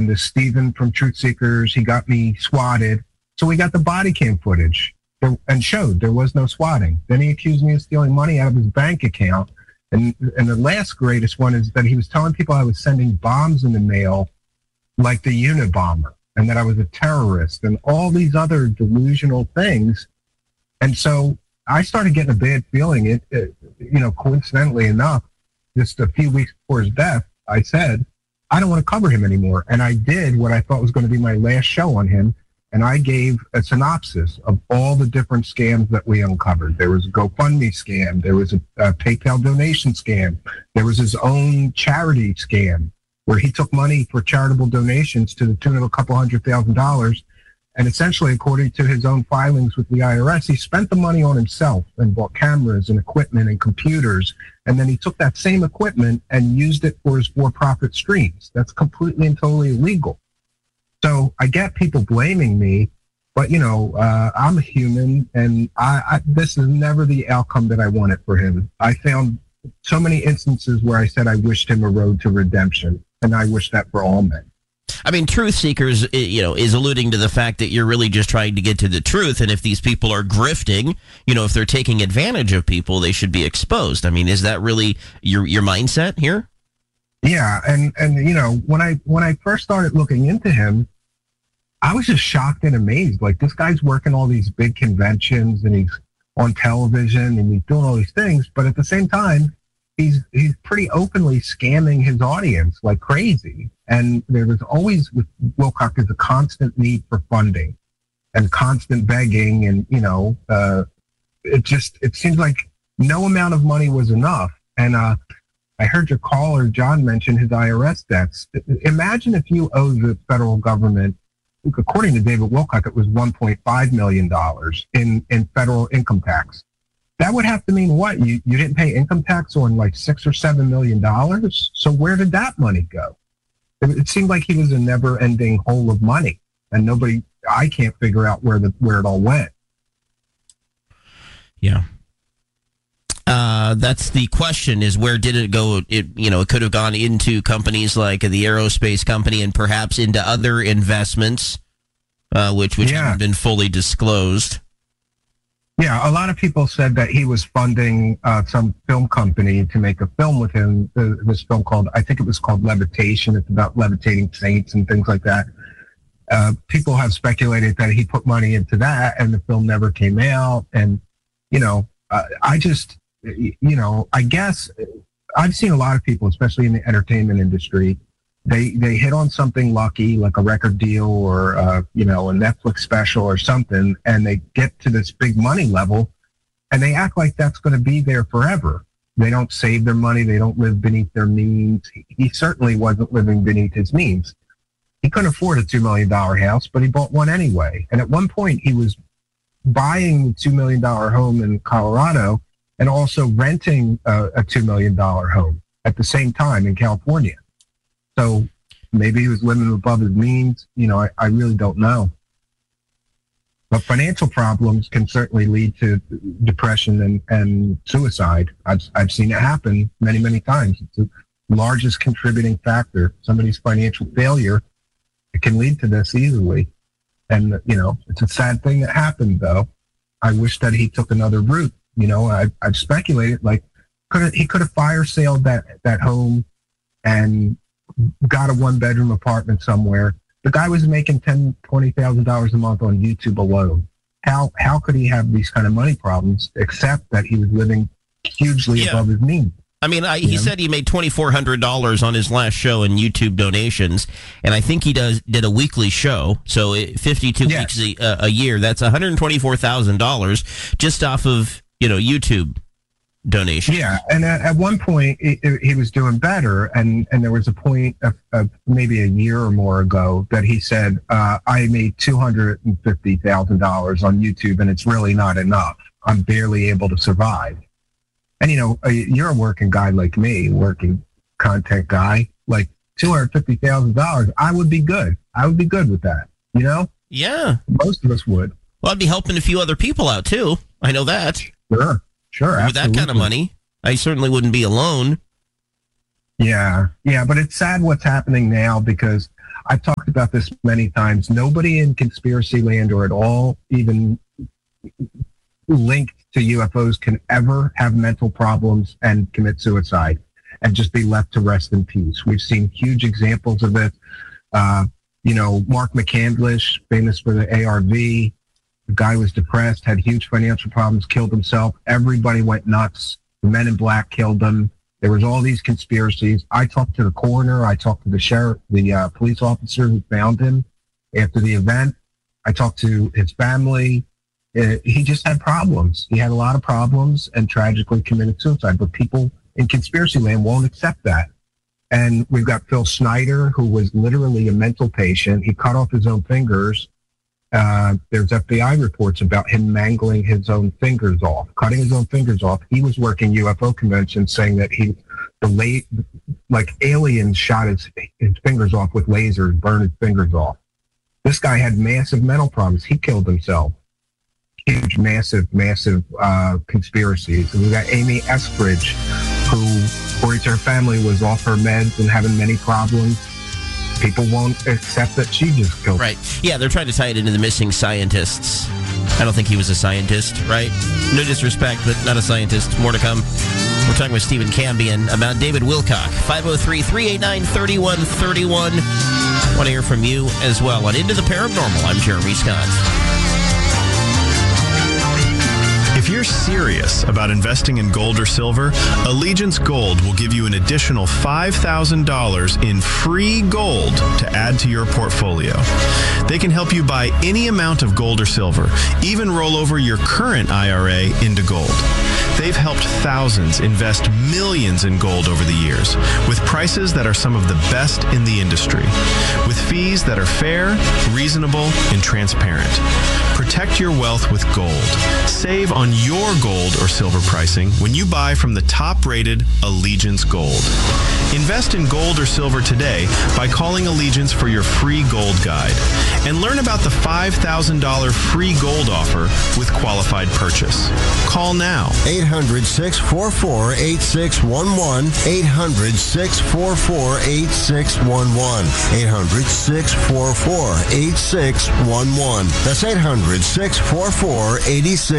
this Steven from Truth Seekers, he got me swatted. So we got the body cam footage and showed there was no swatting. Then he accused me of stealing money out of his bank account. And the last greatest one is that he was telling people I was sending bombs in the mail like the Unabomber and that I was a terrorist and all these other delusional things. And so I started getting a bad feeling. Coincidentally enough, just a few weeks before his death, I said, I don't want to cover him anymore. And I did what I thought was going to be my last show on him. And I gave a synopsis of all the different scams that we uncovered. There was a GoFundMe scam. There was a PayPal donation scam. There was his own charity scam where he took money for charitable donations to the tune of a couple $100,000. And essentially, according to his own filings with the IRS, he spent the money on himself and bought cameras and equipment and computers. And then he took that same equipment and used it for his for-profit streams. That's completely and totally illegal. So I get people blaming me, but, I'm a human, and this is never the outcome that I wanted for him. I found so many instances where I said I wished him a road to redemption, and I wish that for all men. I mean, Truth Seekers, is alluding to the fact that you're really just trying to get to the truth, and if these people are grifting, if they're taking advantage of people, they should be exposed. I mean, is that really your mindset here? Yeah, and when I first started looking into him, I was just shocked and amazed. Like, this guy's working all these big conventions and he's on television and he's doing all these things, but at the same time, he's pretty openly scamming his audience like crazy. And there was always with Wilcock there's a constant need for funding and constant begging, and it seems like no amount of money was enough. And I heard your caller John mention his IRS debts. Imagine if you owe the federal government, according to David Wilcock, it was $1.5 million in federal income tax. That would have to mean what? You didn't pay income tax on like $6 or $7 million? So where did that money go? It seemed like he was a never-ending hole of money, and I can't figure out where it all went. Yeah. That's the question, is where did it go? It could have gone into companies like the aerospace company and perhaps into other investments, which haven't been fully disclosed. Yeah, a lot of people said that he was funding some film company to make a film with him. This film I think it was called Levitation. It's about levitating saints and things like that. People have speculated that he put money into that and the film never came out. And, I guess I've seen a lot of people, especially in the entertainment industry, they hit on something lucky, like a record deal or, a Netflix special or something, and they get to this big money level and they act like that's going to be there forever. They don't save their money. They don't live beneath their means. He certainly wasn't living beneath his means. He couldn't afford a $2 million house, but he bought one anyway. And at one point he was buying a $2 million home in Colorado and also renting a $2 million home at the same time in California. So maybe he was living above his means. I really don't know. But financial problems can certainly lead to depression and suicide. I've seen it happen many, many times. It's the largest contributing factor. Somebody's financial failure, it can lead to this easily. And, it's a sad thing that happened, though. I wish that he took another route. I've speculated, like, he could have fire saled that home and got a one-bedroom apartment somewhere. The guy was making $20,000 a month on YouTube alone. How could he have these kind of money problems, except that he was living hugely above his means? I mean, he said he made $2,400 on his last show in YouTube donations, and I think he did a weekly show, so 52 weeks a year. That's $124,000 just off of YouTube donations. Yeah, and at one point he was doing better, and there was a point of maybe a year or more ago that he said, I made $250,000 on YouTube, and it's really not enough. I'm barely able to survive. And, you're a working guy like me, working content guy, like $250,000. I would be good. I would be good with that, Yeah. Most of us would. Well, I'd be helping a few other people out, too. I know that. Sure. With that kind of money, I certainly wouldn't be alone. Yeah, but it's sad what's happening now, because I've talked about this many times. Nobody in conspiracy land or at all even linked to UFOs can ever have mental problems and commit suicide and just be left to rest in peace. We've seen huge examples of it. Mark McCandlish, famous for the ARV, the guy was depressed, had huge financial problems, killed himself. Everybody went nuts. The Men in Black killed him. There was all these conspiracies. I talked to the coroner. I talked to the sheriff, the police officer who found him after the event. I talked to his family. He just had problems. He had a lot of problems and tragically committed suicide. But people in conspiracy land won't accept that. And we've got Phil Snyder, who was literally a mental patient. He cut off his own fingers. There's FBI reports about him mangling his own fingers off, cutting his own fingers off. He was working UFO conventions saying that aliens shot his fingers off with lasers, burned his fingers off. This guy had massive mental problems. He killed himself. Huge, massive conspiracies. And we got Amy Eskridge, who, according to her family, was off her meds and having many problems. People won't accept that she just killed. Right. Yeah, they're trying to tie it into the missing scientists. I don't think he was a scientist, right? No disrespect, but not a scientist. More to come. We're talking with Stephen Cambion about David Wilcock. 503-389-3131. Want to hear from you as well on Into the Paranormal. I'm Jeremy Scott. If you're serious about investing in gold or silver, Allegiance Gold will give you an additional $5,000 in free gold to add to your portfolio. They can help you buy any amount of gold or silver, even roll over your current IRA into gold. They've helped thousands invest millions in gold over the years, with prices that are some of the best in the industry, with fees that are fair, reasonable, and transparent. Protect your wealth with gold. Save on your gold or silver pricing when you buy from the top-rated Allegiance Gold. Invest in gold or silver today by calling Allegiance for your free gold guide. And learn about the $5,000 free gold offer with qualified purchase. Call now. 800-644-8611. 800-644-8611. 800-644-8611. That's 800-644-8611.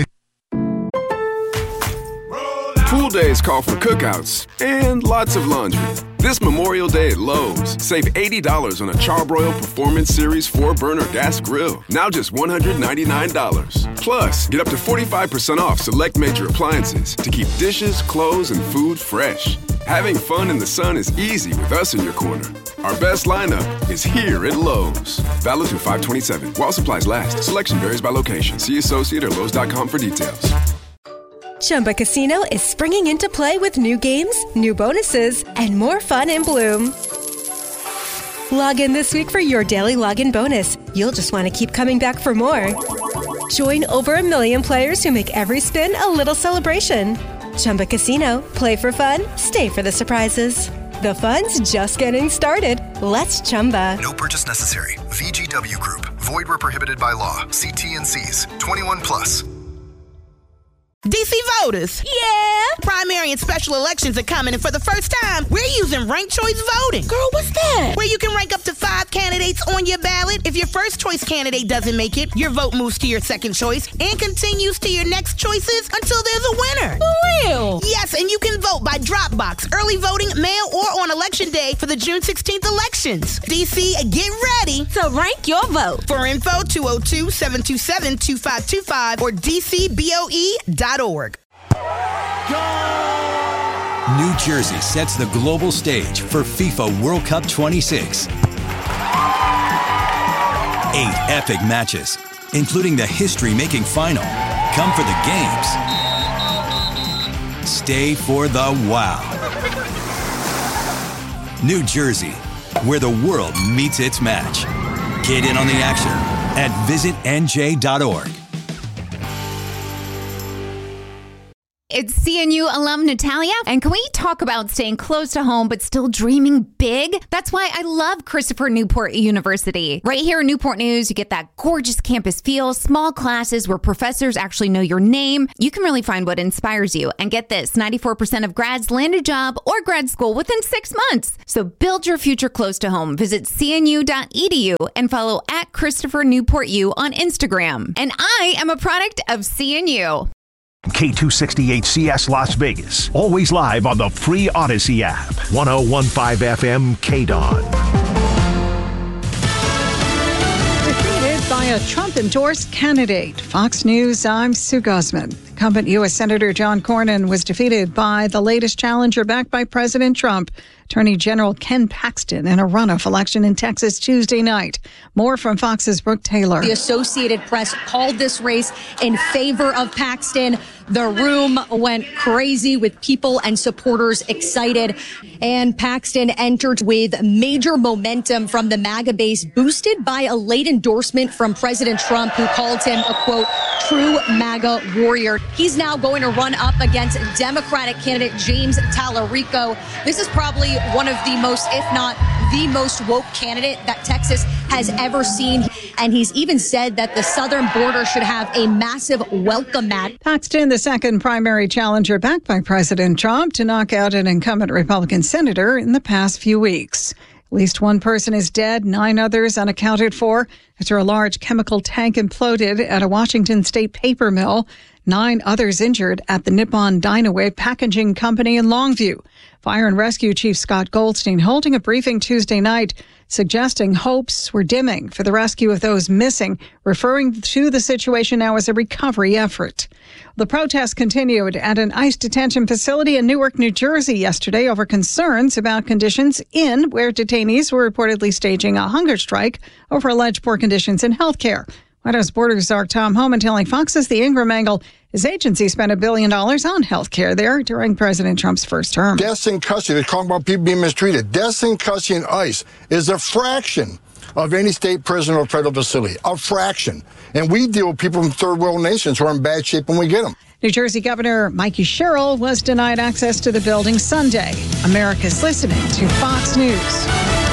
Pool days call for cookouts and lots of laundry. This Memorial Day at Lowe's, save $80 on a Charbroil Performance Series 4-burner gas grill. Now just $199. Plus, get up to 45% off select major appliances to keep dishes, clothes, and food fresh. Having fun in the sun is easy with us in your corner. Our best lineup is here at Lowe's. Valid through 5/27. While supplies last. Selection varies by location. See associate or Lowe's.com for details. Chumba Casino is springing into play with new games, new bonuses, and more fun in Bloom. Log in this week for your daily login bonus. You'll just want to keep coming back for more. Join over 1 million players who make every spin a little celebration. Chumba Casino. Play for fun. Stay for the surprises. The fun's just getting started. Let's Chumba. No purchase necessary. VGW Group. Void where prohibited by law. See T&Cs. 21 plus. DC voters. Yeah. Primary and special elections are coming, and for the first time, we're using ranked choice voting. Girl, what's that? Where you can rank up to 5 candidates on your ballot. If your first choice candidate doesn't make it, your vote moves to your second choice and continues to your next choices until there's a winner. For real? Yes, and you can vote by drop box, early voting, mail, or on election day for the June 16th elections. DC, get ready to rank your vote. For info, 202-727-2525 or dcboe.org. New Jersey sets the global stage for FIFA World Cup 26. 8 epic matches, including the history-making final. Come for the games. Stay for the wow. New Jersey, where the world meets its match. Get in on the action at visitnj.org. it's CNU alum Natalia. And can we talk about staying close to home but still dreaming big? That's why I love Christopher Newport University. Right here in Newport News, you get that gorgeous campus feel, small classes where professors actually know your name. You can really find what inspires you. And get this, 94% of grads land a job or grad school within 6 months. So build your future close to home. Visit cnu.edu and follow at Christopher Newport U on Instagram. And I am a product of CNU. K268CS Las Vegas. Always live on the free Odyssey app. 1015 FM KDON. Defeated by a Trump-endorsed candidate. Fox News, I'm Sue Guzman. Incumbent U.S. Senator John Cornyn was defeated by the latest challenger backed by President Trump, Attorney General Ken Paxton, in a runoff election in Texas Tuesday night. More from Fox's Brooke Taylor. The Associated Press called this race in favor of Paxton. The room went crazy with people and supporters excited. And Paxton entered with major momentum from the MAGA base, boosted by a late endorsement from President Trump, who called him a, quote, true MAGA warrior. He's now going to run up against Democratic candidate James Tallarico. This is probably one of the most, if not the most woke candidate that Texas has ever seen. And he's even said that the southern border should have a massive welcome mat. Paxton, the second primary challenger backed by President Trump to knock out an incumbent Republican senator in the past few weeks. At least one person is dead, 9 others unaccounted for after a large chemical tank imploded at a Washington state paper mill. 9 others injured at the Nippon Dynaway Packaging Company in Longview. Fire and Rescue Chief Scott Goldstein holding a briefing Tuesday night, suggesting hopes were dimming for the rescue of those missing, referring to the situation now as a recovery effort. The protests continued at an ICE detention facility in Newark, New Jersey yesterday over concerns about conditions in where detainees were reportedly staging a hunger strike over alleged poor conditions in health care. White House Border Czar Tom Homan telling Fox's The Ingram Angle his agency spent $1 billion on health care there during President Trump's first term. Deaths in custody, they're talking about people being mistreated. Deaths in custody in ICE is a fraction of any state prison or federal facility. A fraction. And we deal with people from third world nations who are in bad shape when we get them. New Jersey Governor Mikey Sherrill was denied access to the building Sunday. America's listening to Fox News.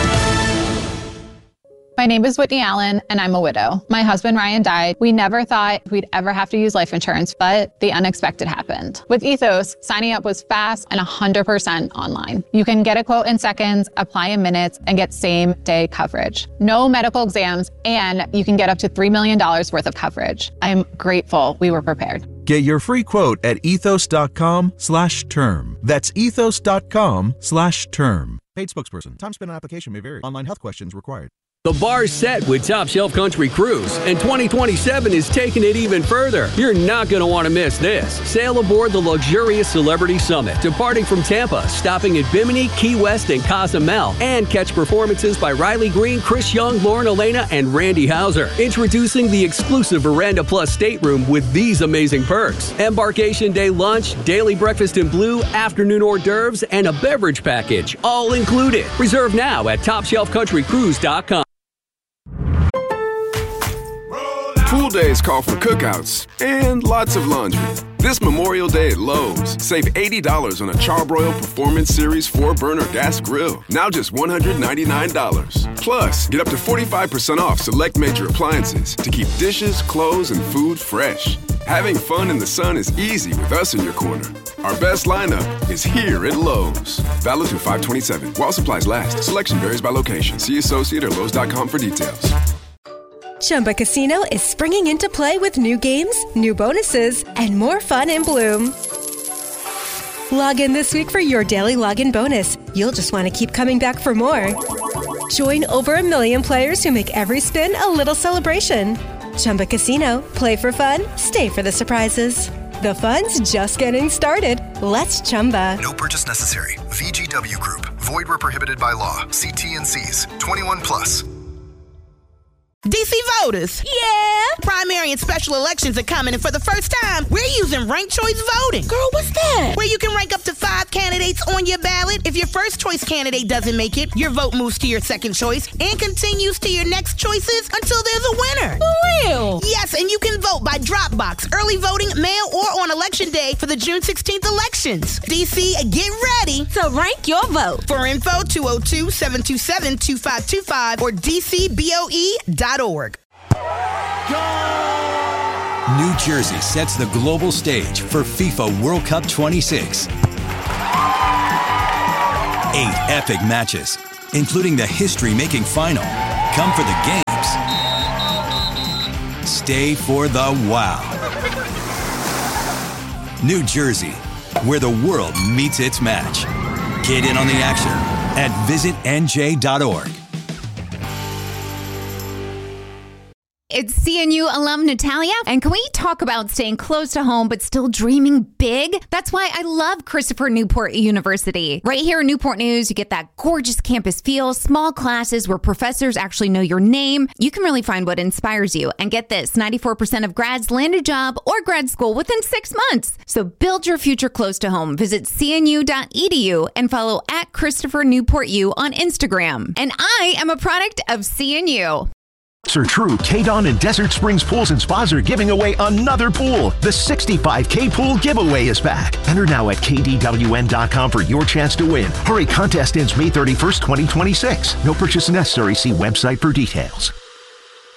My name is Whitney Allen, and I'm a widow. My husband, Ryan, died. We never thought we'd ever have to use life insurance, but the unexpected happened. With Ethos, signing up was fast and 100% online. You can get a quote in seconds, apply in minutes, and get same-day coverage. No medical exams, and you can get up to $3 million worth of coverage. I'm grateful we were prepared. Get your free quote at ethos.com/term. That's ethos.com/term. Paid spokesperson. Time spent on application may vary. Online health questions required. The bar's set with Top Shelf Country Cruise, and 2027 is taking it even further. You're not going to want to miss this. Sail aboard the luxurious Celebrity Summit, departing from Tampa, stopping at Bimini, Key West, and Cozumel, and catch performances by Riley Green, Chris Young, Lauren Elena, and Randy Hauser. Introducing the exclusive Veranda Plus stateroom with these amazing perks: embarkation day lunch, daily breakfast in blue, afternoon hors d'oeuvres, and a beverage package, all included. Reserve now at TopShelfCountryCruise.com. Pool days call for cookouts and lots of laundry. This Memorial Day at Lowe's, save $80 on a Charbroil Performance Series 4-burner gas grill. Now just $199. Plus, get up to 45% off select major appliances to keep dishes, clothes, and food fresh. Having fun in the sun is easy with us in your corner. Our best lineup is here at Lowe's. Valid through 5/27. While supplies last. Selection varies by location. See associate or Lowe's.com for details. Chumba Casino is springing into play with new games, new bonuses, and more fun in Bloom. Log in this week for your daily login bonus. You'll just want to keep coming back for more. Join over 1 million players who make every spin a little celebration. Chumba Casino. Play for fun. Stay for the surprises. The fun's just getting started. Let's Chumba. No purchase necessary. VGW Group. Void where prohibited by law. See T&Cs. 21 plus. DC voters. Yeah. Primary and special elections are coming, and for the first time, we're using ranked choice voting. Girl, what's that? Where you can rank up to 5 candidates on your ballot. If your first choice candidate doesn't make it, your vote moves to your second choice and continues to your next choices until there's a winner. For deal. Yes, and you can vote by drop box, early voting, mail, or on Election Day for the June 16th elections. DC, get ready to rank your vote. For info, 202-727-2525 or dcboe.org. New Jersey sets the global stage for FIFA World Cup 26. 8 epic matches, including the history-making final. Come for the games. Stay for the wow. New Jersey, where the world meets its match. Get in on the action at visitnj.org. It's CNU alum Natalia, and can we talk about staying close to home but still dreaming big? That's why I love Christopher Newport University. Right here in Newport News, you get that gorgeous campus feel, small classes where professors actually know your name. You can really find what inspires you. And get this, 94% of grads land a job or grad school within 6 months. So build your future close to home. Visit cnu.edu and follow at Christopher Newport U on Instagram. And I am a product of CNU. Sir True, K-Don, and Desert Springs Pools and Spas are giving away another pool. The 65K pool giveaway is back. Enter now at kdwn.com for your chance to win. Hurry, contest ends May 31st, 2026. No purchase necessary. See website for details.